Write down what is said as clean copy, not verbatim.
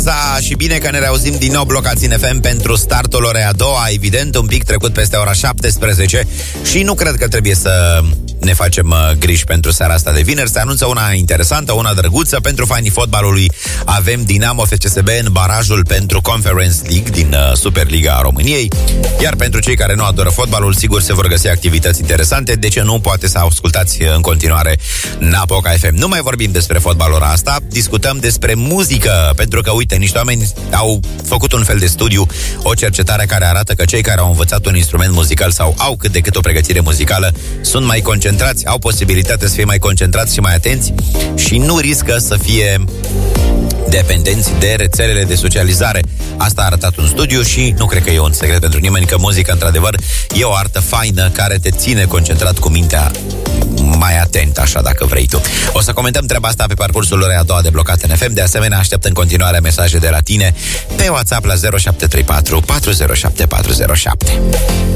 Și bine că ne reauzim din nou blocați în FM pentru startul orei a doua, evident, un pic trecut peste ora 17 și nu cred că trebuie să ne facem griji pentru seara asta de vineri. Se anunță una interesantă, una drăguță. Pentru fanii fotbalului avem Dinamo FCSB în barajul pentru Conference League din Superliga a României. Iar pentru cei care nu adoră fotbalul, sigur se vor găsi activități interesante. De ce nu? Poate să ascultați în continuare Napoca FM. Nu mai vorbim despre fotbalul ora asta, discutăm despre muzică, pentru că, uite, niște oameni au făcut un fel de studiu, o cercetare care arată că cei care au învățat un instrument muzical sau au cât de cât o pregătire muzicală sunt mai concentrați, au posibilitatea să fie mai concentrați și mai atenți și nu riscă să fie dependenți de rețelele de socializare. Asta a arătat un studiu și nu cred că e un secret pentru nimeni că muzica, într-adevăr, e o artă faină care te ține concentrat cu mintea mai atent, așa, dacă vrei tu. O să comentăm treaba asta pe parcursul orei a doua de Blocat în FM. De asemenea, aștept în continuare mesaje de la tine pe WhatsApp la 0734 407 407.